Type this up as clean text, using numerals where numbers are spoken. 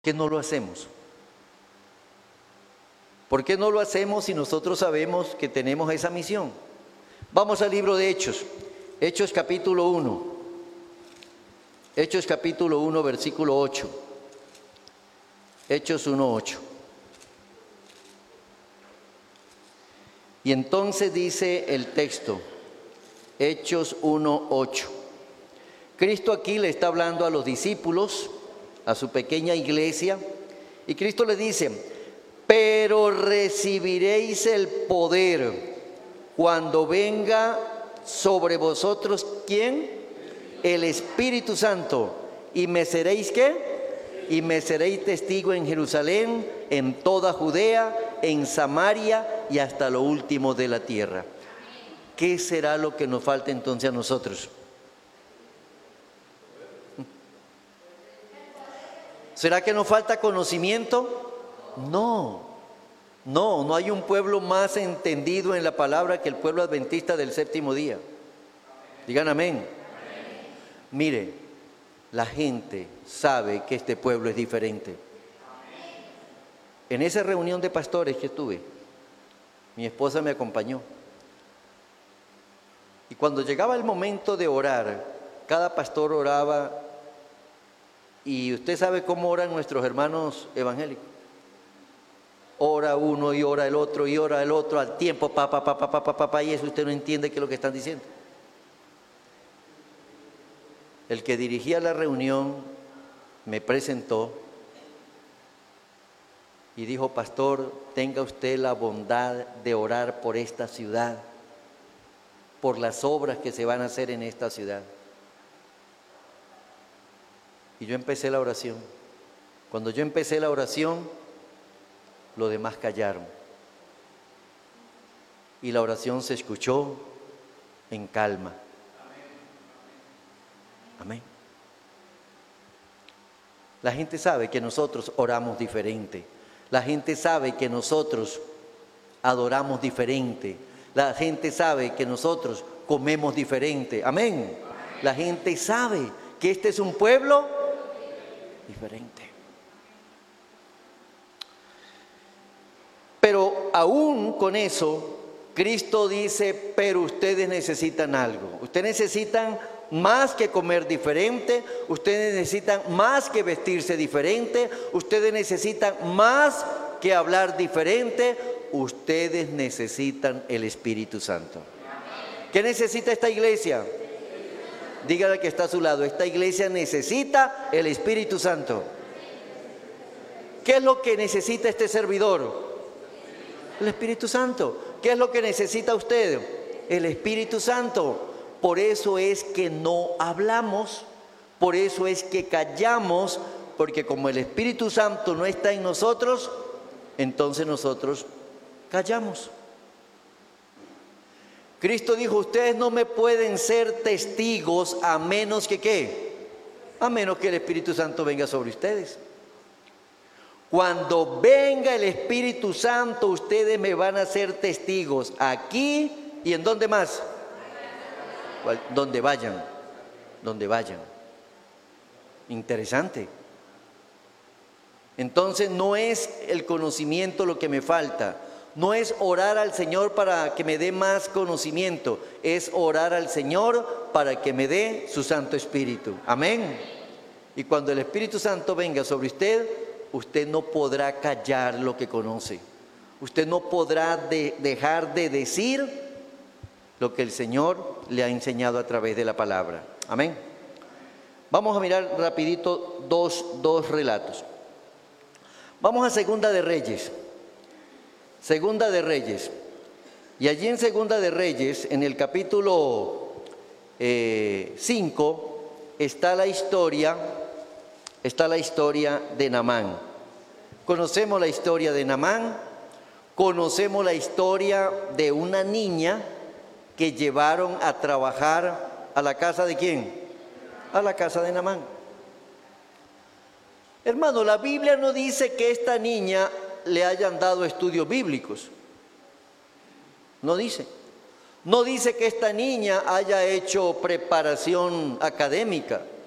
¿Por qué no lo hacemos? ¿Por qué no lo hacemos si nosotros sabemos que tenemos esa misión? Vamos al libro de Hechos, Hechos capítulo 1, Hechos capítulo 1, versículo 8, Hechos 1, 8. Y entonces dice el texto, Hechos 1, 8. Cristo aquí le está hablando a los discípulos, a su pequeña iglesia, y Cristo le dice: pero recibiréis el poder cuando venga sobre vosotros, ¿quién? El Espíritu Santo. Y me seréis, ¿qué? Y me seréis testigo en Jerusalén, en toda Judea, en Samaria y hasta lo último de la tierra. ¿Qué será lo que nos falta entonces a nosotros? ¿Será que nos falta conocimiento? No hay un pueblo más entendido en la palabra que el pueblo adventista del séptimo día. Digan amén. Mire, la gente sabe que este pueblo es diferente. En esa reunión de pastores que estuve, mi esposa me acompañó. Y cuando llegaba el momento de orar, cada pastor oraba, y usted sabe cómo oran nuestros hermanos evangélicos. Ora uno y ora el otro y ora el otro al tiempo, y eso usted no entiende qué es lo que están diciendo. El que dirigía la reunión me presentó y dijo: pastor, tenga usted la bondad de orar por esta ciudad, por las obras que se van a hacer en esta ciudad. Y yo empecé la oración. Cuando yo empecé la oración, los demás callaron. Y la oración se escuchó en calma. Amén. La gente sabe que nosotros oramos diferente. La gente sabe que nosotros adoramos diferente. La gente sabe que nosotros comemos diferente. Amén. La gente sabe que este es un pueblo diferente. Pero aún con eso, Cristo dice: pero ustedes necesitan algo. Ustedes necesitan más que comer diferente, ustedes necesitan más que vestirse diferente, ustedes necesitan más que hablar diferente, ustedes necesitan el Espíritu Santo. ¿Qué necesita esta iglesia? Dígale al que está a su lado: esta iglesia necesita el Espíritu Santo. ¿Qué es lo que necesita este servidor? El Espíritu Santo. ¿Qué es lo que necesita usted? El Espíritu Santo. Por eso es que no hablamos, por eso es que callamos, porque como el Espíritu Santo no está en nosotros, entonces nosotros callamos. Cristo dijo: ustedes no me pueden ser testigos a menos que ¿qué? A menos que el Espíritu Santo venga sobre ustedes. Cuando venga el Espíritu Santo, ustedes me van a ser testigos aquí y en dónde más. Donde vayan. Interesante. Entonces no es el conocimiento lo que me falta. No es orar al Señor para que me dé más conocimiento. Es orar al Señor para que me dé su Santo Espíritu. Amén. Y cuando el Espíritu Santo venga sobre usted, usted no podrá callar lo que conoce. Usted no podrá dejar de decir lo que el Señor le ha enseñado a través de la palabra. Amén. Vamos a mirar rapidito dos relatos. Vamos a Segunda de Reyes. Segunda de Reyes. Y allí en Segunda de Reyes, en el capítulo 5, está la historia de Naamán. Conocemos la historia de Naamán, conocemos la historia de una niña que llevaron a trabajar a la casa de ¿quién? A la casa de Naamán. Hermano, la Biblia no dice que esta niña le hayan dado estudios bíblicos. No dice. No dice que esta niña haya hecho preparación académica.